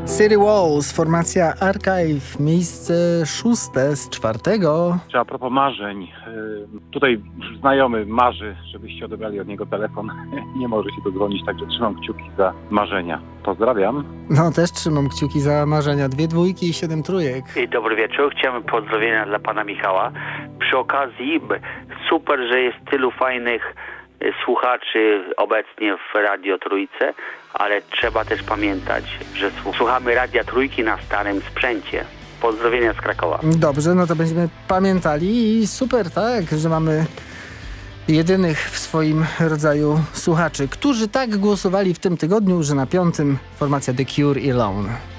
City Walls, formacja Archive, miejsce 6 z 4. Czy a propos marzeń, tutaj znajomy marzy, żebyście odebrali od niego telefon. Nie może się dodzwonić, także trzymam kciuki za marzenia. Pozdrawiam. No też trzymam kciuki za marzenia. 2 dwójki i 7 trójek. Dobry wieczór, chciałem pozdrowienia dla pana Michała. Przy okazji super, że jest tylu fajnych słuchaczy obecnie w Radio Trójce, ale trzeba też pamiętać, że słuchamy Radia Trójki na starym sprzęcie. Pozdrowienia z Krakowa. Dobrze, no to będziemy pamiętali i super, tak, że mamy jedynych w swoim rodzaju słuchaczy, którzy tak głosowali w tym tygodniu, że na 5. formacja The Cure i Alone.